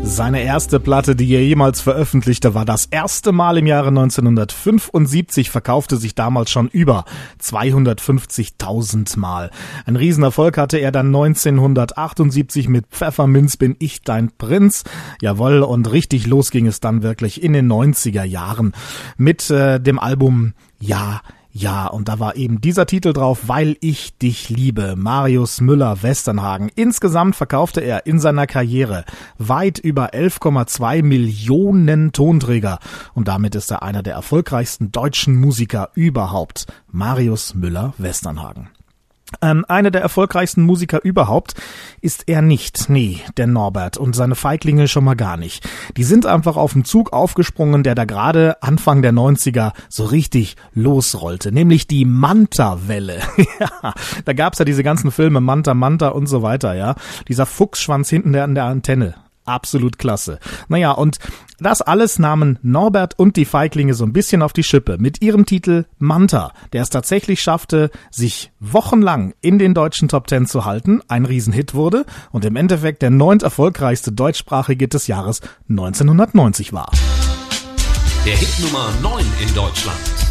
Seine erste Platte, die er jemals veröffentlichte, war das erste Mal im Jahre 1975, verkaufte sich damals schon über 250.000 Mal. Ein Riesenerfolg hatte er dann 1978 mit Pfefferminz bin ich dein Prinz. Jawohl, und richtig los ging es dann wirklich in den 90er Jahren mit dem Album Ja, und da war eben dieser Titel drauf, Weil ich dich liebe, Marius Müller-Westernhagen. Insgesamt verkaufte er in seiner Karriere weit über 11,2 Millionen Tonträger und damit ist er einer der erfolgreichsten deutschen Musiker überhaupt, Marius Müller-Westernhagen. Einer der erfolgreichsten Musiker überhaupt ist er nicht. Nee, der Norbert und seine Feiglinge schon mal gar nicht. Die sind einfach auf den Zug aufgesprungen, der da gerade Anfang der 90er so richtig losrollte. Nämlich die Manta-Welle. Ja, da gab's ja diese ganzen Filme Manta und so weiter, ja. Dieser Fuchsschwanz hinten an der Antenne. Absolut klasse. Naja, und das alles nahmen Norbert und die Feiglinge so ein bisschen auf die Schippe mit ihrem Titel Manta, der es tatsächlich schaffte, sich wochenlang in den deutschen Top 10 zu halten, ein Riesenhit wurde und im Endeffekt der 9. erfolgreichste deutschsprachige des Jahres 1990 war. Der Hit Nummer 9 in Deutschland.